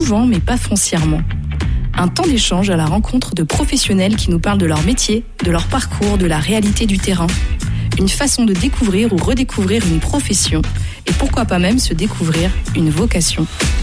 souvent mais pas foncièrement. Un temps d'échange à la rencontre de professionnels qui nous parlent de leur métier, de leur parcours, de la réalité du terrain. Une façon de découvrir ou redécouvrir une profession et pourquoi pas même se découvrir une vocation.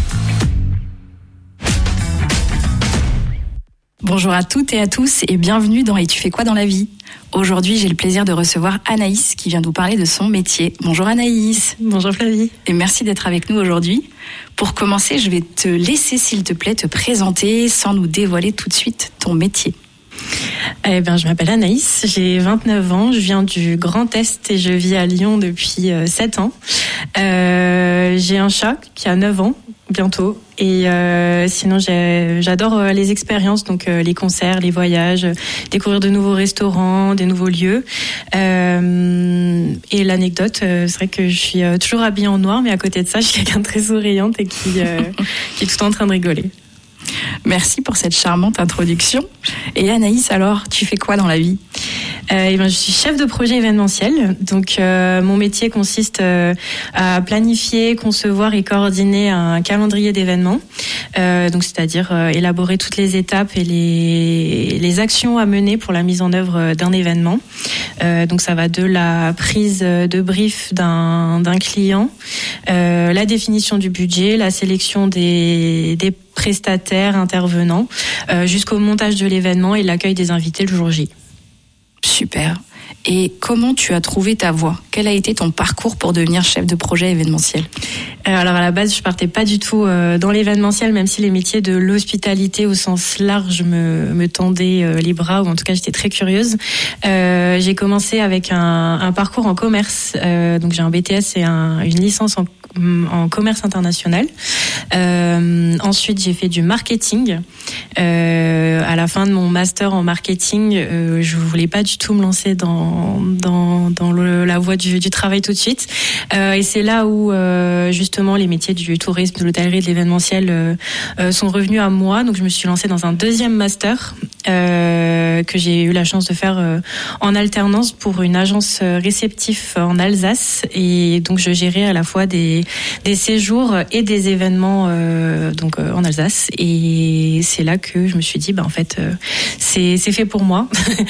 Bonjour à toutes et à tous et bienvenue dans Et tu fais quoi dans la vie ? Aujourd'hui, j'ai le plaisir de recevoir Anaïs qui vient nous parler de son métier. Bonjour Anaïs. Bonjour Flavie. Et merci d'être avec nous aujourd'hui. Pour commencer, je vais te laisser, s'il te plaît, te présenter sans nous dévoiler tout de suite ton métier. Je m'appelle Anaïs, j'ai 29 ans, je viens du Grand Est et je vis à Lyon depuis 7 ans. J'ai un chat qui a 9 ans bientôt et sinon j'adore les expériences, donc les concerts, les voyages, découvrir de nouveaux restaurants, des nouveaux lieux. Et l'anecdote, c'est vrai que je suis toujours habillée en noir, mais à côté de ça, je suis quelqu'un de très souriante et qui est tout le temps en train de rigoler. Merci pour cette charmante introduction. Et Anaïs, alors, tu fais quoi dans la vie ? Je suis chef de projet événementiel. Donc, mon métier consiste à planifier, concevoir et coordonner un calendrier d'événements. Donc, c'est-à-dire élaborer toutes les étapes et les actions à mener pour la mise en œuvre d'un événement. Donc, ça va de la prise de brief d'un client, la définition du budget, la sélection des prestataires, intervenants, jusqu'au montage de l'événement et l'accueil des invités le jour J. Super. Et comment tu as trouvé ta voie ? Quel a été ton parcours pour devenir chef de projet événementiel ? Alors à la base, je partais pas du tout dans l'événementiel, même si les métiers de l'hospitalité au sens large me tendaient les bras, ou en tout cas j'étais très curieuse. J'ai commencé avec un parcours en commerce, donc j'ai un BTS et une licence en commerce international. Ensuite, j'ai fait du marketing. À la fin de mon master en marketing, je voulais pas du tout me lancer dans la voie du travail tout de suite. Et c'est là où justement les métiers du tourisme, de l'hôtellerie, de l'événementiel sont revenus à moi. Donc je me suis lancée dans un deuxième master que j'ai eu la chance de faire en alternance pour une agence réceptif en Alsace. Et donc je gérais à la fois des séjours et des événements en Alsace. Et c'est là que je me suis dit, en fait, c'est fait pour moi.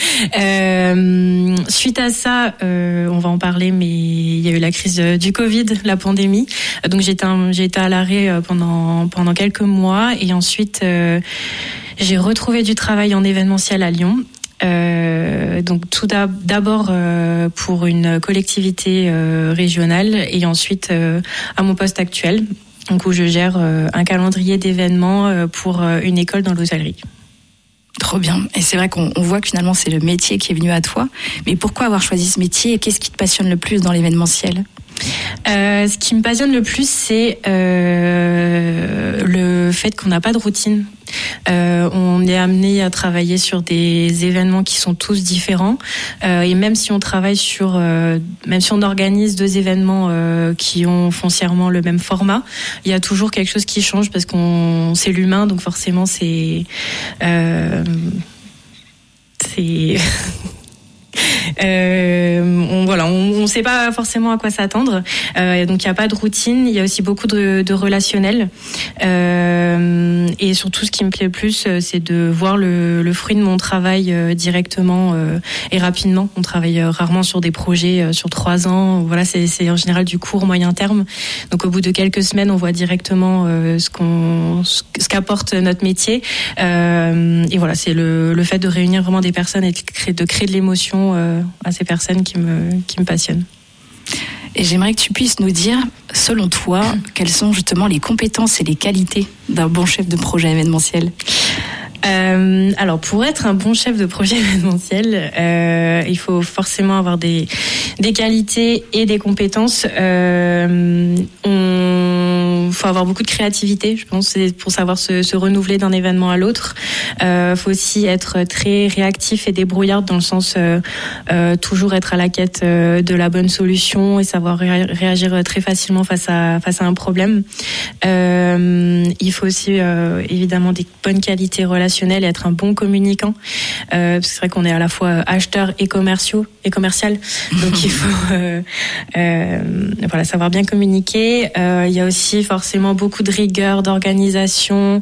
Suite à ça, on va en parler, mais il y a eu la crise du Covid, la pandémie. Donc j'ai été à l'arrêt pendant quelques mois. Et ensuite, j'ai retrouvé du travail en événementiel à Lyon. Donc tout d'abord pour une collectivité régionale et ensuite à mon poste actuel, donc où je gère un calendrier d'événements pour une école dans l'hôtellerie. Trop bien. Et c'est vrai qu'on voit que finalement c'est le métier qui est venu à toi. Mais pourquoi avoir choisi ce métier et qu'est-ce qui te passionne le plus dans l'événementiel ? Ce qui me passionne le plus, c'est le fait qu'on n'a pas de routine. On est amené à travailler sur des événements qui sont tous différents. Et même si on travaille même si on organise 2 événements qui ont foncièrement le même format, il y a toujours quelque chose qui change parce c'est l'humain, donc forcément on sait pas forcément à quoi s'attendre. Donc il y a pas de routine, il y a aussi beaucoup de relationnel. Et surtout ce qui me plaît le plus, c'est de voir le fruit de mon travail directement et rapidement. On travaille rarement sur des projets sur 3 ans. Voilà, c'est en général du court moyen terme. Donc au bout de quelques semaines, on voit directement ce qu'apporte notre métier. Et voilà, c'est le fait de réunir vraiment des personnes et de créer de l'émotion à ces personnes qui me passionnent. Et j'aimerais que tu puisses nous dire, selon toi, quelles sont justement les compétences et les qualités d'un bon chef de projet événementiel ? Alors, pour être un bon chef de projet événementiel, il faut forcément avoir des qualités et des compétences. Faut avoir beaucoup de créativité, je pense, pour savoir se renouveler d'un événement à l'autre. Faut aussi être très réactif et débrouillard dans le sens toujours être à la quête de la bonne solution et savoir réagir très facilement face à un problème. Il faut aussi évidemment des bonnes qualités relationnelles et être un bon communicant. C'est vrai qu'on est à la fois acheteur et commercial, donc il faut savoir bien communiquer. Il y a aussi forcément beaucoup de rigueur, d'organisation,